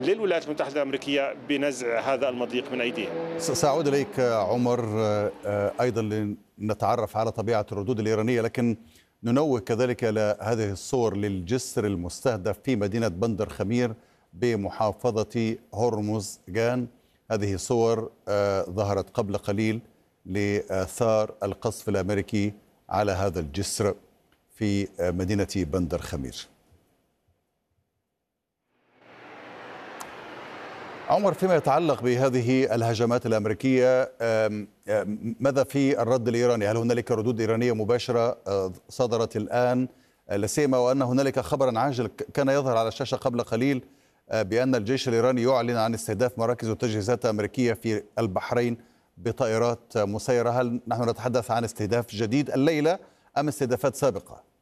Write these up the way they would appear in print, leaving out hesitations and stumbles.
للولايات المتحدة الأمريكية بنزع هذا المضيق من أيديهم. سأعود إليك عمر أيضا لنتعرف على طبيعة الردود الإيرانية، لكن ننوه كذلك إلى هذه الصور للجسر المستهدف في مدينة بندر خمير بمحافظة هرمزغان. هذه صور ظهرت قبل قليل لآثار القصف الأمريكي على هذا الجسر في مدينة بندر خمير. عمر، فيما يتعلق بهذه الهجمات الأمريكية، ماذا في الرد الإيراني؟ هل هنالك ردود إيرانية مباشرة صدرت الآن، لا سيما وأن هنالك خبرا عاجل كان يظهر على الشاشة قبل قليل بأن الجيش الإيراني يعلن عن استهداف مراكز وتجهيزات أمريكية في البحرين بطائرات مسيرة؟ هل نحن نتحدث عن استهداف جديد الليلة أم استهدافات سابقة؟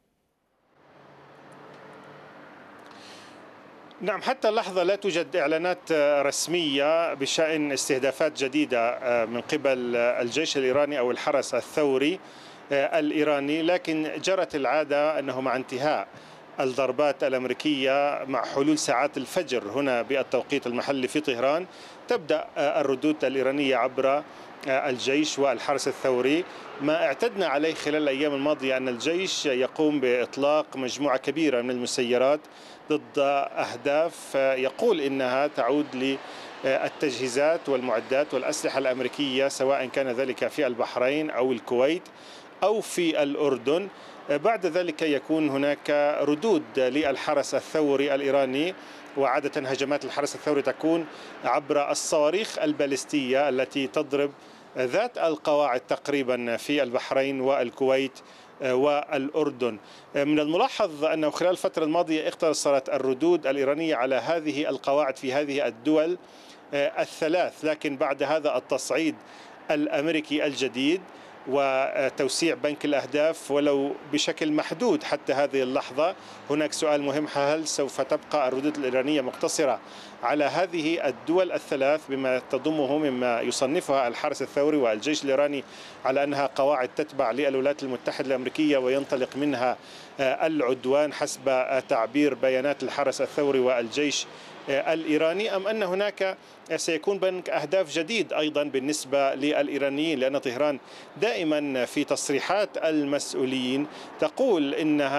نعم، حتى اللحظة لا توجد إعلانات رسمية بشأن استهدافات جديدة من قبل الجيش الإيراني أو الحرس الثوري الإيراني، لكن جرت العادة أنه مع انتهاء الضربات الأمريكية مع حلول ساعات الفجر هنا بالتوقيت المحلي في طهران تبدأ الردود الإيرانية عبر الجيش والحرس الثوري. ما اعتدنا عليه خلال الأيام الماضية أن الجيش يقوم بإطلاق مجموعة كبيرة من المسيرات ضد أهداف يقول إنها تعود للتجهيزات والمعدات والأسلحة الأمريكية، سواء كان ذلك في البحرين أو الكويت أو في الأردن. بعد ذلك يكون هناك ردود للحرس الثوري الإيراني، وعادة هجمات الحرس الثوري تكون عبر الصواريخ البالستية التي تضرب ذات القواعد تقريبا في البحرين والكويت والأردن. من الملاحظ أنه خلال الفترة الماضية اقتصرت الردود الإيرانية على هذه القواعد في هذه الدول الثلاث، لكن بعد هذا التصعيد الأمريكي الجديد وتوسيع بنك الأهداف ولو بشكل محدود حتى هذه اللحظة، هناك سؤال مهم: هل سوف تبقى الردود الإيرانية مقتصرة على هذه الدول الثلاث بما تضمه مما يصنفها الحرس الثوري والجيش الإيراني على أنها قواعد تتبع للولايات المتحدة الأمريكية وينطلق منها العدوان حسب تعبير بيانات الحرس الثوري والجيش الإيراني، أم أن هناك سيكون بنك أهداف جديد أيضا بالنسبة للإيرانيين؟ لأن طهران دائما في تصريحات المسؤولين تقول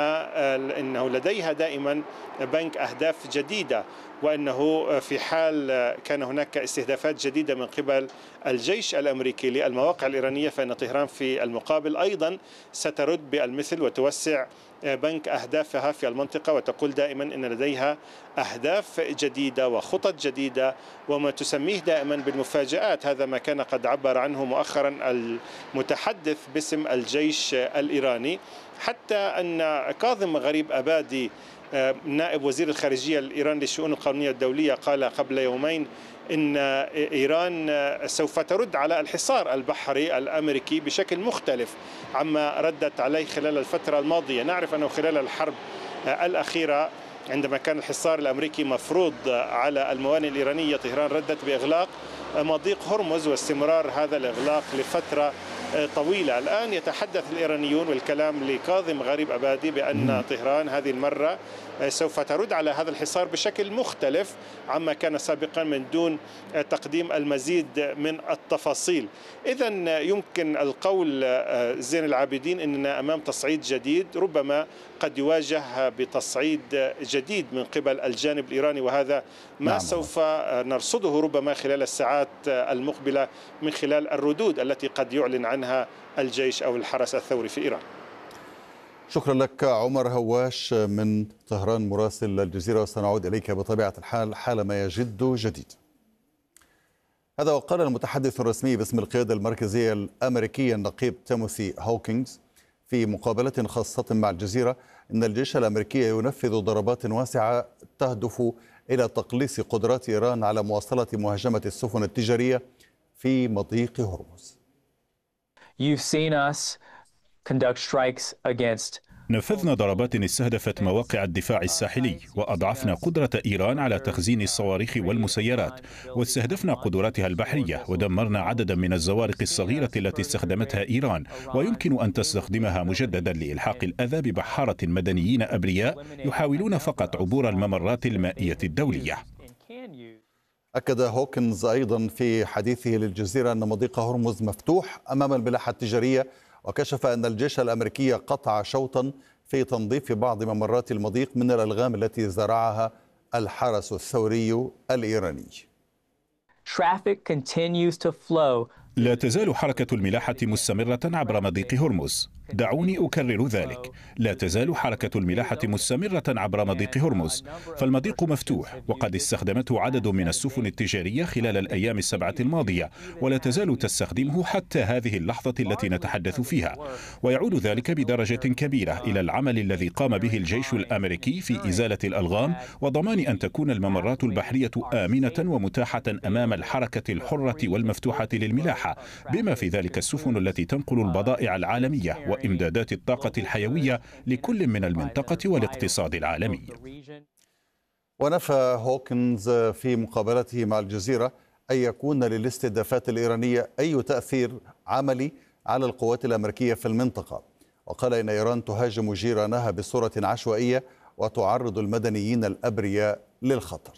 إنه لديها دائما بنك أهداف جديدة، وأنه في حال كان هناك استهدافات جديدة من قبل الجيش الأمريكي للمواقع الإيرانية فإن طهران في المقابل أيضا سترد بالمثل وتوسع بنك أهدافها في المنطقة، وتقول دائما إن لديها أهداف جديدة وخطط جديدة وما تسميه دائما بالمفاجآت. هذا ما كان قد عبر عنه مؤخرا المتحدث باسم الجيش الإيراني، حتى أن كاظم غريب أبادي نائب وزير الخارجية الإيراني للشؤون القانونية الدولية قال قبل يومين إن إيران سوف ترد على الحصار البحري الأمريكي بشكل مختلف عما ردت عليه خلال الفترة الماضية. نعرف أنه خلال الحرب الأخيرة عندما كان الحصار الأمريكي مفروض على الموانئ الإيرانية، طهران ردت بإغلاق مضيق هرمز واستمرار هذا الإغلاق لفترة طويلة. الآن يتحدث الإيرانيون والكلام لكاظم غريب أبادي بأن طهران هذه المرة سوف ترد على هذا الحصار بشكل مختلف عما كان سابقا من دون تقديم المزيد من التفاصيل. إذن يمكن القول زين العابدين أننا أمام تصعيد جديد، ربما قد يواجه بتصعيد جديد من قبل الجانب الإيراني، وهذا ما سوف نرصده ربما خلال الساعات المقبلة من خلال الردود التي قد يعلن عنها الجيش أو الحرس الثوري في إيران. شكرا لك عمر هواش من طهران مراسل الجزيرة، وسنعود إليك بطبيعة الحال حالما يجد جديد. هذا وقال المتحدث الرسمي باسم القيادة المركزية الأمريكية النقيب تيموثي هوكينز في مقابلة خاصة مع الجزيرة إن الجيش الأمريكي ينفذ ضربات واسعة تهدف إلى تقليص قدرات إيران على مواصلة مهاجمة السفن التجارية في مضيق هرمز. You've seen us conduct strikes against نفذنا ضربات استهدفت مواقع الدفاع الساحلي، وأضعفنا قدرة إيران على تخزين الصواريخ والمسيرات، واستهدفنا قدراتها البحرية، ودمرنا عددا من الزوارق الصغيرة التي استخدمتها إيران ويمكن أن تستخدمها مجددا لإلحاق الأذى ببحارة مدنيين أبرياء يحاولون فقط عبور الممرات المائية الدولية. أكد هوكنز أيضا في حديثه للجزيرة أن مضيق هرمز مفتوح أمام الملاحة التجارية، وكشف أن الجيش الأمريكي قطع شوطا في تنظيف بعض ممرات المضيق من الألغام التي زرعها الحرس الثوري الإيراني. Traffic continues to flow. لا تزال حركة الملاحة مستمرة عبر مضيق هرمز. دعوني أكرر ذلك، لا تزال حركة الملاحة مستمرة عبر مضيق هرمز، فالمضيق مفتوح وقد استخدمته عدد من السفن التجارية خلال الأيام السبعة الماضية، ولا تزال تستخدمه حتى هذه اللحظة التي نتحدث فيها. ويعود ذلك بدرجة كبيرة إلى العمل الذي قام به الجيش الأمريكي في إزالة الألغام وضمان أن تكون الممرات البحرية آمنة ومتاحة أمام الحركة الحرة والمفتوحة للملاحة، بما في ذلك السفن التي تنقل البضائع العالمية وإمدادات الطاقة الحيوية لكل من المنطقة والاقتصاد العالمي. ونفى هوكنز في مقابلته مع الجزيرة أن يكون للاستهدافات الإيرانية أي تأثير عملي على القوات الأمريكية في المنطقة، وقال إن إيران تهاجم جيرانها بصورة عشوائية وتعرض المدنيين الأبرياء للخطر.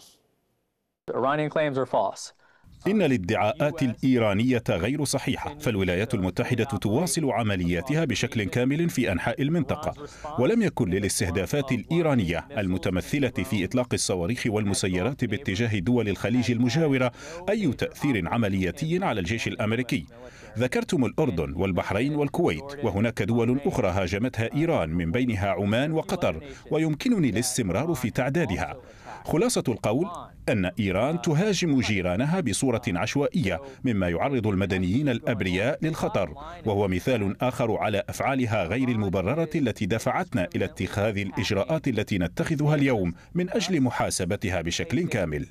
إن الادعاءات الإيرانية غير صحيحة، فالولايات المتحدة تواصل عملياتها بشكل كامل في أنحاء المنطقة، ولم يكن للاستهدافات الإيرانية المتمثلة في إطلاق الصواريخ والمسيرات باتجاه دول الخليج المجاورة أي تأثير عملياتي على الجيش الأمريكي. ذكرتم الأردن والبحرين والكويت، وهناك دول أخرى هاجمتها إيران من بينها عمان وقطر، ويمكنني الاستمرار في تعدادها. خلاصة القول أن إيران تهاجم جيرانها بصورة عشوائية، مما يعرض المدنيين الأبرياء للخطر، وهو مثال آخر على أفعالها غير المبررة التي دفعتنا إلى اتخاذ الإجراءات التي نتخذها اليوم من أجل محاسبتها بشكل كامل.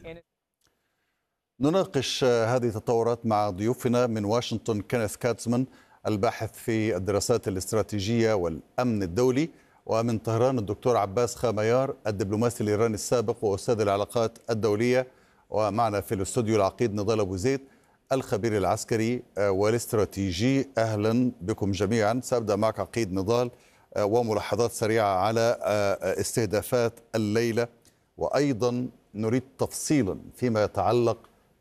نناقش هذه التطورات مع ضيوفنا من واشنطن كينيث كاتزمان الباحث في الدراسات الاستراتيجية والأمن الدولي، ومن طهران الدكتور عباس خاميار الدبلوماسي الإيراني السابق وأستاذ العلاقات الدولية، ومعنا في الاستوديو العقيد نضال أبو زيد الخبير العسكري والاستراتيجي. أهلا بكم جميعا. سأبدأ معك عقيد نضال وملاحظات سريعة على استهدافات الليلة، وأيضا نريد تفصيلا فيما يتعلق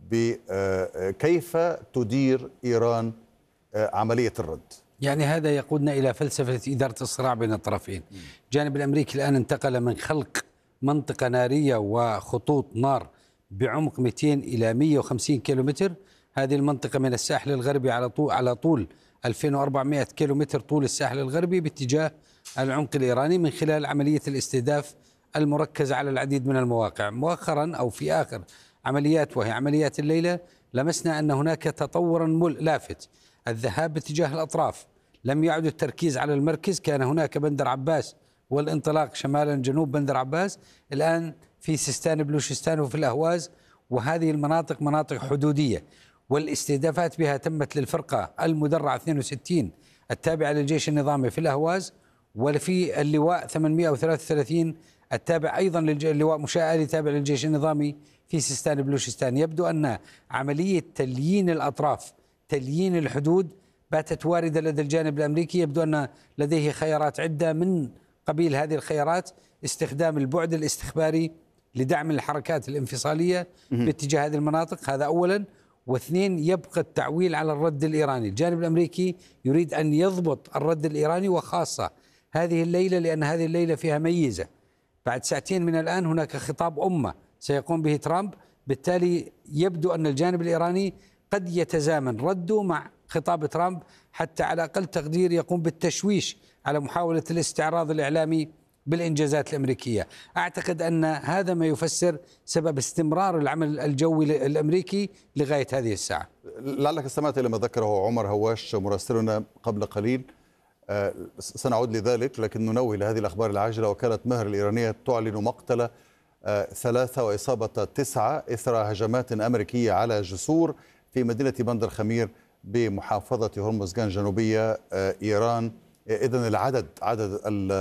بكيف تدير إيران عملية الرد. يعني هذا يقودنا إلى فلسفة إدارة الصراع بين الطرفين. الجانب الأمريكي الآن انتقل من خلق منطقة نارية وخطوط نار بعمق 200 إلى 150 كيلومتر. هذه المنطقة من الساحل الغربي على طول 2400 كيلومتر طول الساحل الغربي باتجاه العمق الإيراني من خلال عملية الاستهداف المركزة على العديد من المواقع. مؤخرا أو في آخر عمليات وهي عمليات الليلة لمسنا أن هناك تطورا لافت، الذهاب باتجاه الأطراف، لم يعد التركيز على المركز. كان هناك بندر عباس والانطلاق شمالا جنوب بندر عباس، الآن في سيستان بلوشستان وفي الأهواز، وهذه المناطق مناطق حدودية، والاستهدافات بها تمت للفرقة المدرعة 62 التابعة للجيش النظامي في الأهواز، وفي اللواء 833 التابع أيضا للواء مشاة تابع للجيش النظامي في سيستان بلوشستان. يبدو أن عملية تليين الأطراف، تليين الحدود، باتت واردة لدى الجانب الأمريكي. يبدو أن لديه خيارات عدة، من قبيل هذه الخيارات استخدام البعد الاستخباري لدعم الحركات الانفصالية باتجاه هذه المناطق، هذا أولا. واثنين، يبقى التعويل على الرد الإيراني. الجانب الأمريكي يريد أن يضبط الرد الإيراني، وخاصة هذه الليلة، لأن هذه الليلة فيها ميزة. بعد ساعتين من الآن هناك خطاب أمة سيقوم به ترامب، بالتالي يبدو أن الجانب الإيراني قد يتزامن رده مع خطاب ترامب، حتى على أقل تقدير يقوم بالتشويش على محاولة الاستعراض الإعلامي بالإنجازات الأمريكية. أعتقد أن هذا ما يفسر سبب استمرار العمل الجوي الأمريكي لغاية هذه الساعة. لعلك استمعت إلى ما ذكره عمر هواش مراسلنا قبل قليل، سنعود لذلك، لكن ننوه لهذه الأخبار العاجلة. وكالة مهر الإيرانية تعلن مقتل 3 وإصابة 9 إثر هجمات أمريكية على جسور في مدينة بندر خمير بمحافظة هرمزغان جنوبية إيران. إذن عدد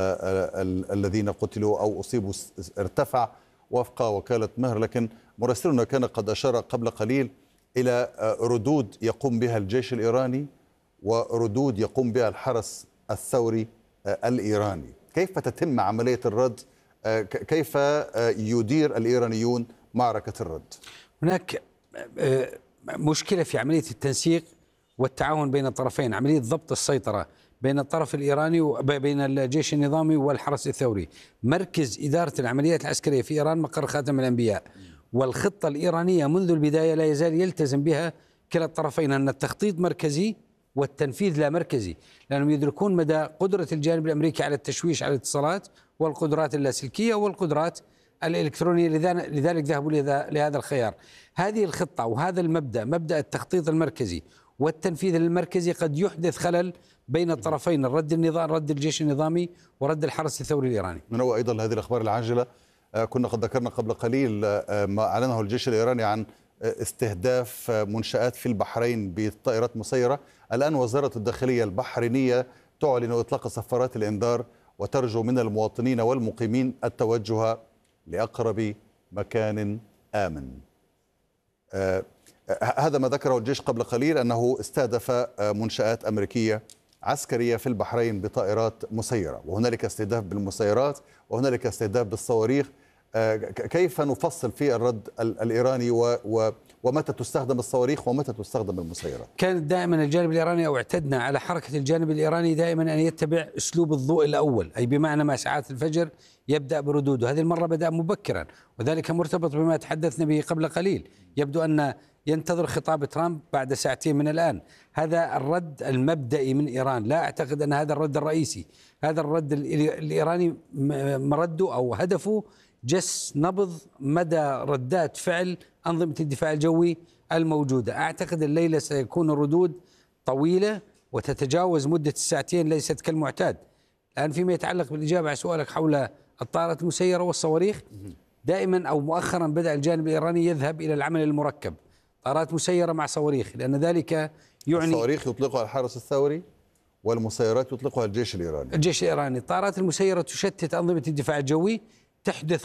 الذين قتلوا أو أصيبوا ارتفع وفق وكالة مهر، لكن مراسلنا كان قد أشار قبل قليل إلى ردود يقوم بها الجيش الإيراني وردود يقوم بها الحرس الثوري الإيراني. كيف تتم عملية الرد؟ كيف يدير الإيرانيون معركة الرد؟ هناك مشكلة في عملية التنسيق والتعاون بين الطرفين، عملية ضبط السيطرة بين الطرف الإيراني وبين الجيش النظامي والحرس الثوري. مركز إدارة العمليات العسكرية في إيران مقر خاتم الأنبياء، والخطة الإيرانية منذ البداية لا يزال يلتزم بها كلا الطرفين، أن التخطيط مركزي والتنفيذ لا مركزي، لأنهم يدركون مدى قدرة الجانب الأمريكي على التشويش على الاتصالات والقدرات اللاسلكية والقدرات الإلكترونية، لذلك ذهبوا لهذا الخيار. هذه الخطة وهذا المبدأ، مبدأ التخطيط المركزي والتنفيذ المركزي، قد يحدث خلل بين الطرفين، رد الجيش النظامي ورد الحرس الثوري الإيراني. من هو أيضا هذه الأخبار العاجلة، كنا قد ذكرنا قبل قليل ما أعلنه الجيش الإيراني عن استهداف منشآت في البحرين بطائرات مسيرة. الآن وزارة الداخلية البحرينية تعلن إطلاق صفارات الإنذار وترجو من المواطنين والمقيمين التوجه لأقرب مكان آمن. هذا ما ذكره الجيش قبل قليل، أنه استهدف منشآت أمريكية عسكرية في البحرين بطائرات مسيرة، وهنالك استهداف بالمسيرات وهنالك استهداف بالصواريخ. كيف نفصل في الرد الإيراني ومتى تستخدم الصواريخ ومتى تستخدم المسيرات؟ كانت دائما الجانب الإيراني، أو اعتدنا على حركة الجانب الإيراني دائما أن يتبع أسلوب الضوء الأول، أي بمعنى ما ساعات الفجر يبدأ بردوده. هذه المرة بدأ مبكرا، وذلك مرتبط بما تحدثنا به قبل قليل. يبدو أن ينتظر خطاب ترامب بعد ساعتين من الآن. هذا الرد المبدئي من إيران، لا أعتقد أن هذا الرد الرئيسي. هذا الرد الإيراني مرده أو هدفه جس نبض مدى ردات فعل أنظمة الدفاع الجوي الموجودة. أعتقد الليلة سيكون الردود طويلة وتتجاوز مدة الساعتين، ليست كالمعتاد. الآن فيما يتعلق بالإجابة على سؤالك حول الطائرات المسيرة والصواريخ، دائما أو مؤخرا بدأ الجانب الإيراني يذهب إلى العمل المركب، طائرات مسيرة مع صواريخ، لأن ذلك يعني الصواريخ يطلقها الحرس الثوري والمسيرات يطلقها الجيش الإيراني. الجيش الإيراني. الطائرات المسيرة تشتت أنظمة الدفاع الجوي، تحدث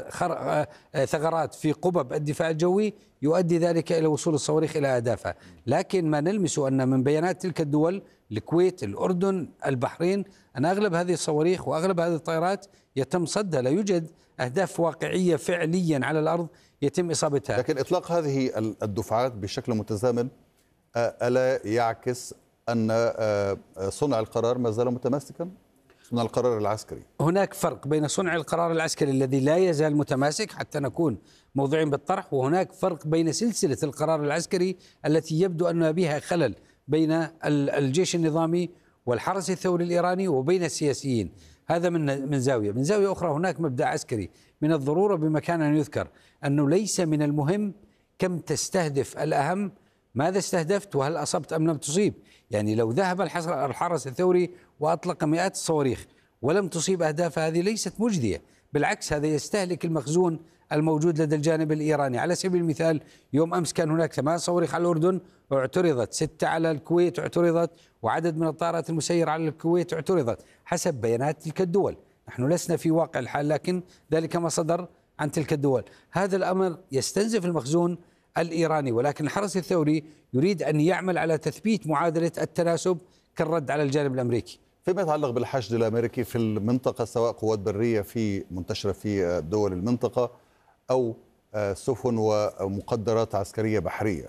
ثغرات في قبب الدفاع الجوي، يؤدي ذلك إلى وصول الصواريخ إلى أهدافها. لكن ما نلمسه أن من بيانات تلك الدول، الكويت، الأردن، البحرين، أن أغلب هذه الصواريخ وأغلب هذه الطائرات يتم صدها، لا يوجد أهداف واقعية فعليا على الأرض يتم إصابتها. لكن إطلاق هذه الدفعات بشكل متزامن ألا يعكس أن صنع القرار ما زال متماسكا؟ صنع القرار العسكري، هناك فرق بين صنع القرار العسكري الذي لا يزال متماسك حتى نكون موضوعين بالطرح، وهناك فرق بين سلسلة القرار العسكري التي يبدو أن بها خلل بين الجيش النظامي والحرس الثوري الإيراني وبين السياسيين. هذا من زاوية. من زاوية أخرى هناك مبدأ عسكري من الضرورة بمكان أن يذكر أنه ليس من المهم كم تستهدف، الأهم ماذا استهدفت وهل أصبت أم لم تصيب. يعني لو ذهب الحرس الثوري وأطلق مئات الصواريخ ولم تصيب أهداف، هذه ليست مجدية، بالعكس هذا يستهلك المخزون الموجود لدى الجانب الإيراني. على سبيل المثال يوم أمس كان هناك 8 صواريخ على الأردن واعترضت، 6 على الكويت اعترضت، وعدد من الطائرات المسيرة على الكويت اعترضت حسب بيانات تلك الدول. نحن لسنا في واقع الحال، لكن ذلك ما صدر عن تلك الدول. هذا الأمر يستنزف المخزون الإيراني، ولكن الحرس الثوري يريد أن يعمل على تثبيت معادلة التناسب كالرد على الجانب الأمريكي. فيما يتعلق بالحشد الأمريكي في المنطقة، سواء قوات برية منتشرة في دول المنطقة أو سفن ومقدرات عسكرية بحرية،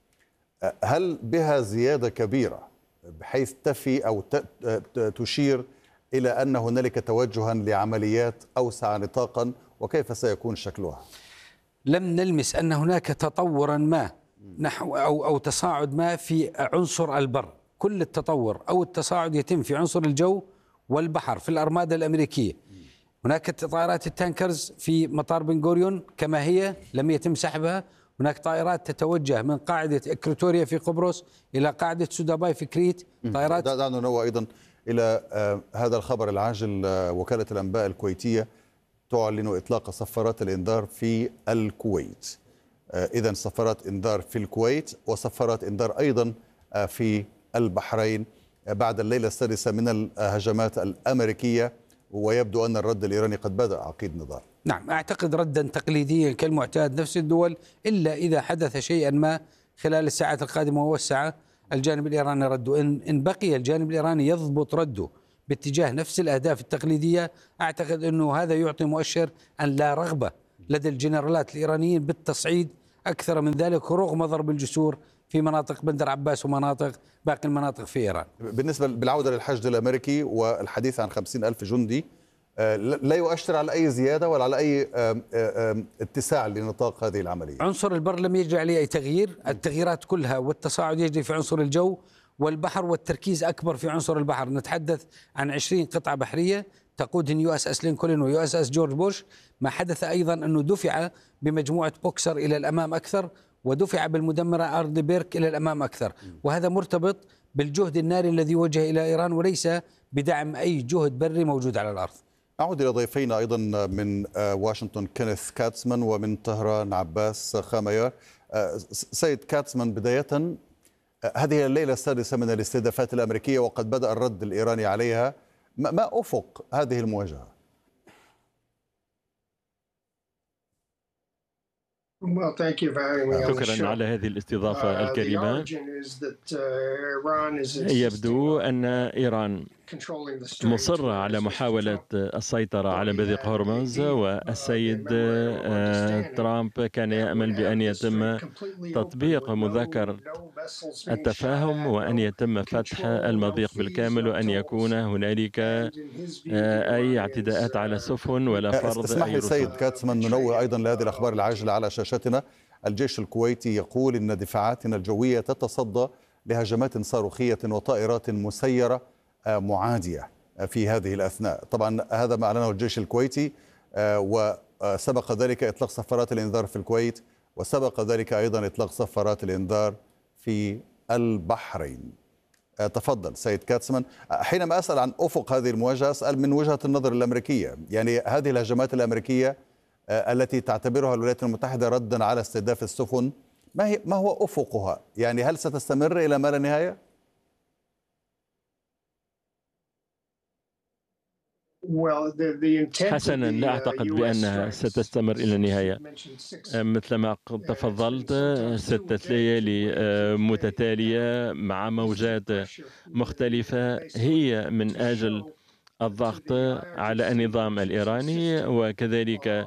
هل بها زيادة كبيرة بحيث تفي أو تشير إلى أن هنالك توجها لعمليات أوسع نطاقا، وكيف سيكون شكلها؟ لم نلمس أن هناك تطورا ما نحو أو تصاعد ما في عنصر البر. كل التطور أو التصاعد يتم في عنصر الجو والبحر في الأرمادة الأمريكية. هناك طائرات التانكرز في مطار بن غوريون كما هي لم يتم سحبها. هناك طائرات تتوجه من قاعدة إكروتوريا في قبرص إلى قاعدة سوداباي في كريت. طائرات دعنا ننوه أيضا إلى هذا الخبر العاجل. وكالة الأنباء الكويتية تعلن إطلاق صفارات الإنذار في الكويت. إذن صفارات إنذار في الكويت وصفارات إنذار أيضا في البحرين بعد الليلة السادسة من الهجمات الأمريكية، ويبدو أن الرد الإيراني قد بدأ عقيد نضال. نعم، أعتقد ردا تقليديا كالمعتاد، نفس الدول، إلا إذا حدث شيئا ما خلال الساعات القادمة ووسع الجانب الإيراني رده. إن بقي الجانب الإيراني يضبط رده باتجاه نفس الأهداف التقليدية، أعتقد أنه هذا يعطي مؤشر أن لا رغبة لدى الجنرالات الإيرانيين بالتصعيد أكثر من ذلك رغم ضرب الجسور في مناطق بندر عباس ومناطق باقي المناطق في إيران. بالنسبة بالعودة للحشد الأمريكي والحديث عن 50,000 جندي، لا يؤشر على أي زيادة ولا على أي اتساع لنطاق هذه العملية. عنصر البر لم يجري عليه أي تغيير، التغييرات كلها والتصاعد يجري في عنصر الجو والبحر، والتركيز أكبر في عنصر البحر. نتحدث عن 20 قطعة بحرية تقودهن يو اس اس لينكولن ويو اس اس جورج بوش. ما حدث أيضا أنه دفع بمجموعة بوكسر إلى الأمام أكثر، ودفع بالمدمرة أرض بيرك إلى الأمام أكثر، وهذا مرتبط بالجهد الناري الذي وجه إلى إيران وليس بدعم أي جهد بري موجود على الأرض. أعود إلى ضيفينا أيضا من واشنطن كينيث كاتسمان ومن طهران عباس خاميار. سيد كاتسمان، بداية هذه الليلة السادسة من الاستهدافات الأمريكية وقد بدأ الرد الإيراني عليها، ما أفق هذه المواجهة؟ شكرا على هذه الاستضافة الكريمة. يبدو أن إيران مصرة على محاولة السيطرة على مضيق هرمز، والسيد ترامب كان يأمل بأن يتم تطبيق مذكرة التفاهم وأن يتم فتح المضيق بالكامل وأن يكون هنالك أي اعتداءات على سفن ولا فرض. اسمح لي سيد كاتسمان ننوه أيضا لهذه الأخبار العاجلة على شاشتنا. الجيش الكويتي يقول إن دفاعاتنا الجوية تتصدى لهجمات صاروخية وطائرات مسيرة معادية في هذه الأثناء. طبعا هذا ما أعلنه الجيش الكويتي، وسبق ذلك إطلاق صفارات الإنذار في الكويت، وسبق ذلك أيضا إطلاق صفارات الإنذار في البحرين. تفضل سيد كاتسمان. حينما أسأل عن أفق هذه المواجهة أسأل من وجهة النظر الأمريكية، يعني هذه الهجمات الأمريكية التي تعتبرها الولايات المتحدة ردا على استهداف السفن، ما هو أفقها؟ يعني هل ستستمر إلى ما لا نهاية؟ حسنا، لا أعتقد بأنها ستستمر إلى النهاية. مثل ما تفضلت، 6 ليالي متتالية مع موجات مختلفة هي من أجل الضغط على النظام الإيراني وكذلك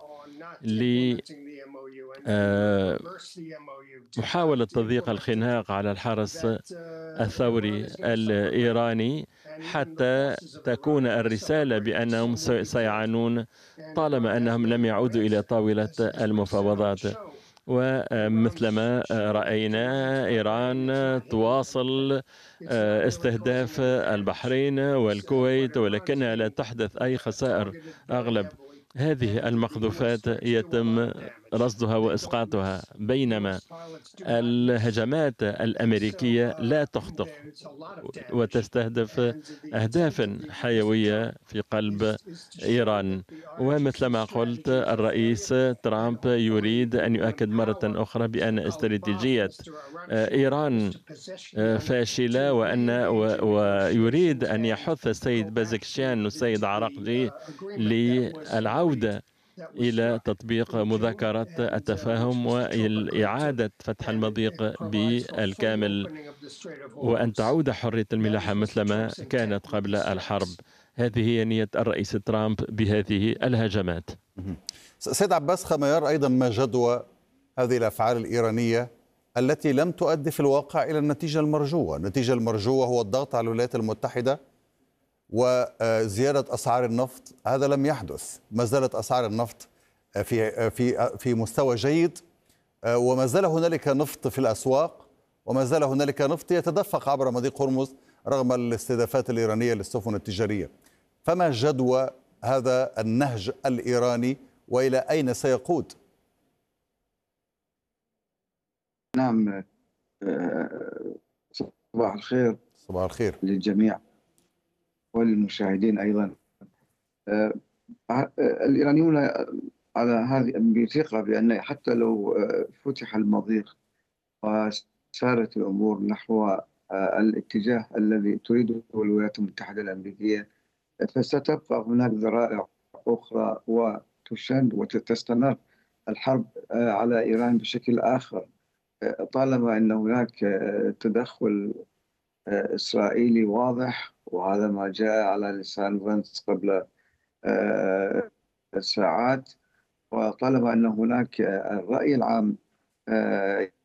محاولة تضييق الخناق على الحرس الثوري الإيراني حتى تكون الرسالة بأنهم سيعانون طالما أنهم لم يعودوا إلى طاولة المفاوضات. ومثلما رأينا إيران تواصل استهداف البحرين والكويت ولكنها لا تحدث أي خسائر. أغلب هذه المقذوفات يتم رصدها وإسقاطها، بينما الهجمات الأمريكية لا تخطئ وتستهدف أهدافا حيوية في قلب إيران. ومثل ما قلت، الرئيس ترامب يريد أن يؤكد مرة أخرى بأن استراتيجية إيران فاشلة ويريد أن يحث السيد بازكشيان والسيد عراقجي للعودة إلى تطبيق مذكرة التفاهم وإعادة فتح المضيق بالكامل وأن تعود حرية الملاحة مثلما كانت قبل الحرب. هذه هي نية الرئيس ترامب بهذه الهجمات. سيد عباس خاميار، أيضا ما جدوى هذه الأفعال الإيرانية التي لم تؤدي في الواقع إلى النتيجة المرجوة؟ النتيجة المرجوة هو الضغط على الولايات المتحدة وزيادة أسعار النفط. هذا لم يحدث، ما زالت أسعار النفط في مستوى جيد، وما زال هنالك نفط في الأسواق، وما زال هنالك نفط يتدفق عبر مضيق هرمز رغم الاستهدافات الإيرانية للسفن التجارية. فما جدوى هذا النهج الإيراني وإلى أين سيقود؟ نعم، صباح الخير. صباح الخير للجميع والمشاهدين أيضا. الإيرانيون على هذه بثقة بأن حتى لو فتح المضيق وسارت الأمور نحو الاتجاه الذي تريده الولايات المتحدة الأمريكية، فستبقى هناك ذرائع أخرى وتشن وتستمر الحرب على إيران بشكل آخر طالما أن هناك تدخل إسرائيلي واضح، وهذا ما جاء على لسان فانس قبل ساعات. وطالما أن هناك الرأي العام آه،